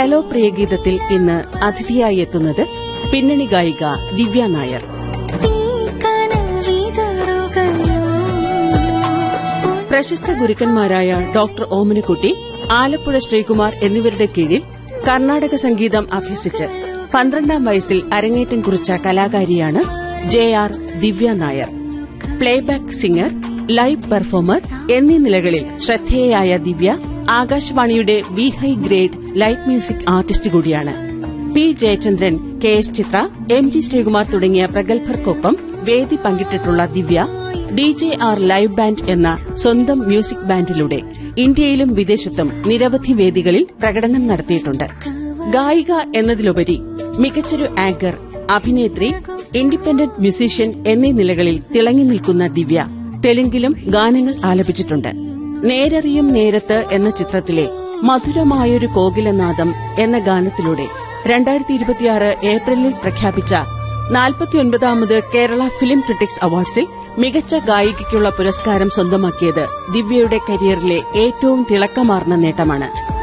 Hello പ്രിയഗീതത്തിൽ ഇന്ന് അതിഥിയായി എത്തുന്നത് പിന്നണി ഗായിക ദിവ്യ നായർ. പ്രശസ്ത ഗുരുക്കന്മാരായ ഡോക്ടർ ഓമനക്കുട്ടി, ആലപ്പുഴ ശ്രീകുമാർ എന്നിവരുടെ കീഴിൽ കർണാടക സംഗീതം അഭ്യസിച്ച് 12ാം വയസ്സിൽ അരങ്ങേറ്റം കുറിച്ച കലാകാരിയാണ് JR ദിവ്യ Nair. Playback singer, live performer എന്നീ നിലകളിൽ ശ്രദ്ധേയയായ ദിവ്യ ആകാശവാണിയുടെ B high grade light music artist കൂടിയാണ്. P. ജയചന്ദ്രൻ, KS ചിത്ര, MG ശ്രീകുമാർ തുടങ്ങിയ പ്രഗത്ഭർക്കൊപ്പം വേദി പങ്കിട്ടിട്ടുള്ള ദിവ്യ DJR ലൈവ് ബാൻഡ് എന്ന സ്വന്തം മ്യൂസിക് ബാൻഡിലൂടെ ഇന്ത്യയിലും വിദേശത്തും നിരവധി വേദികളിൽ പ്രകടനം നടത്തിയിട്ടുണ്ട്. ഗായിക എന്നതിലുപരി മികച്ചൊരു ആങ്കർ, അഭിനേത്രി, ഇൻഡിപെൻഡന്റ് മ്യൂസീഷ്യൻ എന്നീ നിലകളിൽ തിളങ്ങി നിൽക്കുന്ന ദിവ്യ തെലുങ്കിലും ഗാനങ്ങൾ ആലപിച്ചിട്ടുണ്ട്. നേരറിയും നേരത്ത് എന്ന ചിത്രത്തിലെ മധുരമായൊരു കോകിലനാദം എന്ന ഗാനത്തിലൂടെ 2026 ഏപ്രിലിൽ പ്രഖ്യാപിച്ച 49ാമത് കേരള ഫിലിം ക്രിട്ടിക്സ് അവാർഡ്സിൽ മികച്ച ഗായികയ്ക്കുള്ള പുരസ്കാരം സ്വന്തമാക്കിയത് ദിവ്യയുടെ കരിയറിലെ ഏറ്റവും തിളക്കമാർന്ന നേട്ടമാണ്.